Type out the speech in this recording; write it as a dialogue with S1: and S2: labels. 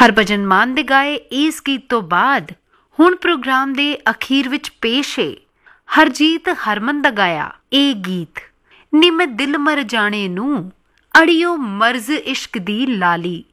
S1: ਹਰਭਜਨ ਮਾਨ ਦੇ ਗਾਏ ਇਸ ਗੀਤ ਤੋਂ ਬਾਅਦ ਹੁਣ ਪ੍ਰੋਗਰਾਮ ਦੇ ਅਖੀਰ ਵਿੱਚ ਪੇਸ਼ ਹੈ ਹਰਜੀਤ ਹਰਮਨ ਦਾ ਗਾਇਆ ਇਹ ਗੀਤ ਨੀ ਮੈਂ ਦਿਲ ਮਰ ਜਾਣੇ ਨੂੰ ਅੜਿਓ ਮਰਜ਼ ਇਸ਼ਕ ਦੀ ਲਾਲੀ।